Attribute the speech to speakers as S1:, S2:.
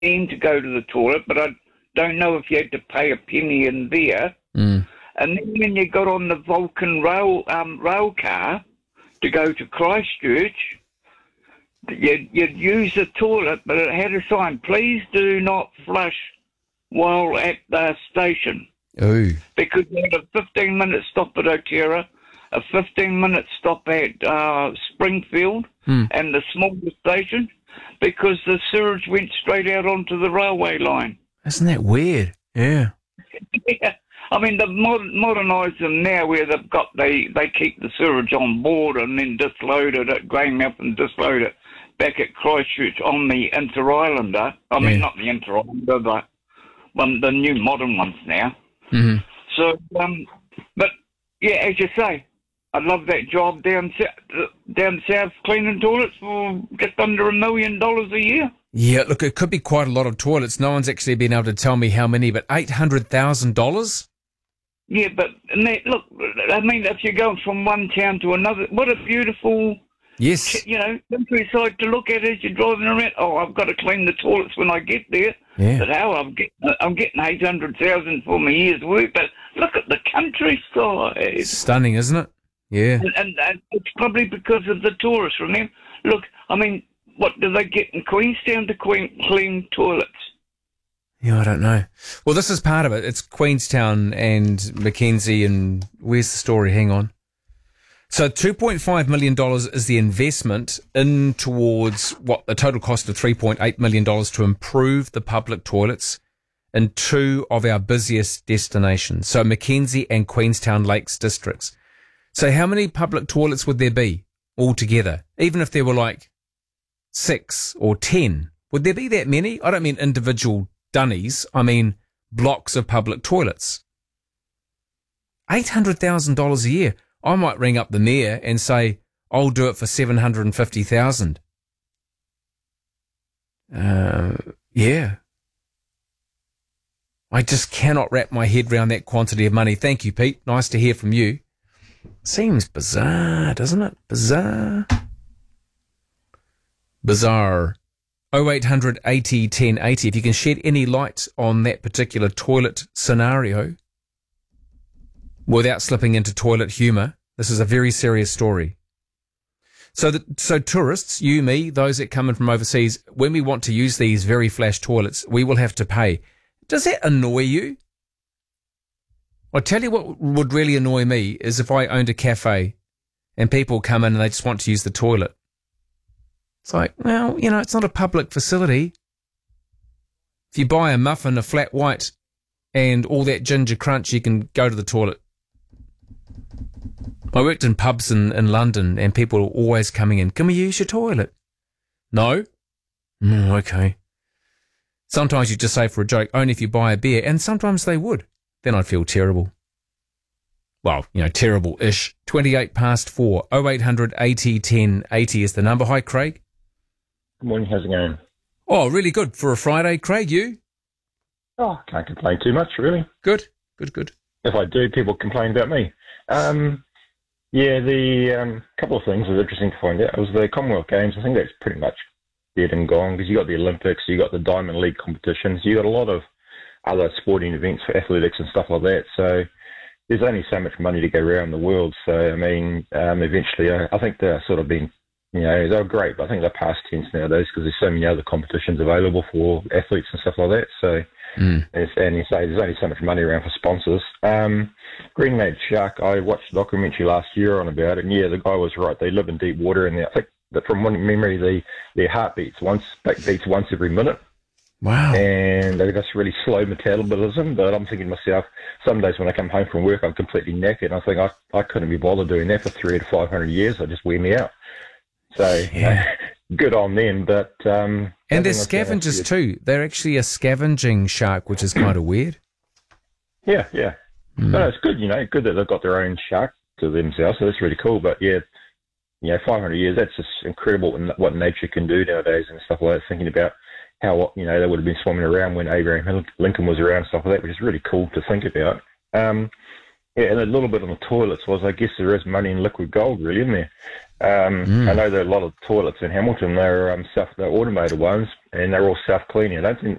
S1: keen to go to the toilet, but I don't know if you had to pay a penny in there.
S2: Mm.
S1: And then when you got on the Vulcan rail car to go to Christchurch, you'd use the toilet, but it had a sign, please do not flush while at the station.
S2: Ooh.
S1: Because you had a 15-minute stop at Otira, a 15-minute stop at Springfield and the smaller station, because the sewage went straight out onto the railway line.
S2: Isn't that weird? Yeah.
S1: Yeah. I mean, they've modernised them now where they keep the sewage on board and then disload it at Greymouth and disload it back at Christchurch on the Inter-Islander. I mean, not the Inter-Islander, the new modern ones now.
S2: Mm-hmm.
S1: So, but, yeah, as you say, I love that job down south, cleaning toilets for just under $1 million a year.
S2: Yeah, look, it could be quite a lot of toilets. No one's actually been able to tell me how many, but $800,000?
S1: Yeah, but look, I mean, if you're going from one town to another, what a beautiful, countryside to look at as you're driving around. Oh, I've got to clean the toilets when I get there.
S2: Yeah.
S1: But how I'm getting $800,000 for my year's work. But look at the countryside.
S2: Stunning, isn't it? Yeah.
S1: And it's probably because of the tourists. Remember, look, I mean, what do they get in Queenstown to clean toilets?
S2: Yeah, I don't know. Well, this is part of it. It's Queenstown and Mackenzie, and where's the story? Hang on. So $2.5 million is the investment in towards what the total cost of $3.8 million to improve the public toilets in two of our busiest destinations. So Mackenzie and Queenstown Lakes districts. So how many public toilets would there be altogether? Even if there were like 6 or 10, would there be that many? I don't mean individual dunnies. I mean blocks of public toilets. $800,000 a year. I might ring up the mayor and say, I'll do it for $750,000. Yeah. I just cannot wrap my head around that quantity of money. Thank you, Pete. Nice to hear from you. Seems bizarre, doesn't it? Bizarre. 0800 80 1080. If you can shed any light on that particular toilet scenario without slipping into toilet humour, this is a very serious story. So tourists, you, me, those that come in from overseas, when we want to use these very flash toilets, we will have to pay. Does that annoy you? I'll tell you what would really annoy me is if I owned a cafe and people come in and they just want to use the toilet. It's like, well, it's not a public facility. If you buy a muffin, a flat white, and all that ginger crunch, you can go to the toilet. I worked in pubs in London and people were always coming in, can we use your toilet? No? Okay. Sometimes you just say for a joke, only if you buy a beer, and sometimes they would. Then I'd feel terrible. Well, terrible-ish. 4:28. 0800 80 10 80 is the number. Hi, Craig.
S3: Good morning, how's it going?
S2: Oh, really good for a Friday. Craig, you?
S3: Oh, can't complain too much, really.
S2: Good.
S3: If I do, people complain about me. The couple of things was interesting to find out. It was the Commonwealth Games. I think that's pretty much dead and gone because you got the Olympics, you got the Diamond League competitions, you got a lot of other sporting events for athletics and stuff like that. So there's only so much money to go around the world. So, I mean, eventually I think they're sort of been, they're great, but I think they're past tense nowadays because there's so many other competitions available for athletes and stuff like that. So, and you say there's only so much money around for sponsors. Greenland shark, I watched a documentary last year on about it, and yeah, the guy was right. They live in deep water, and I think that from one memory, their heart beats once every minute.
S2: Wow.
S3: And they've got really slow metabolism, but I'm thinking to myself, some days when I come home from work, I'm completely knackered, and I think I couldn't be bothered doing that for 300 to 500 years. It'd just wear me out. So, good on them, but...
S2: and they're scavengers too. They're actually a scavenging shark, which is kind of weird.
S3: Yeah. No, it's good, good that they've got their own shark to themselves, so that's really cool, but 500 years, that's just incredible what nature can do nowadays and stuff like that, thinking about how, they would have been swimming around when Abraham Lincoln was around and stuff like that, which is really cool to think about. And a little bit on the toilets was, I guess there is money in liquid gold, really, isn't there? I know there are a lot of toilets in Hamilton. They're automated ones, and they're all self-cleaning. I don't think